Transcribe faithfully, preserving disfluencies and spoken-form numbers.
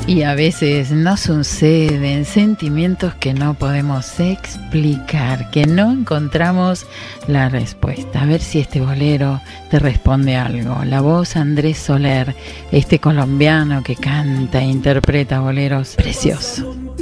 Y a veces nos suceden sentimientos que no podemos explicar, que no encontramos la respuesta. A ver si este bolero te responde algo. La voz Andrés Soler, este colombiano que canta e interpreta boleros preciosos.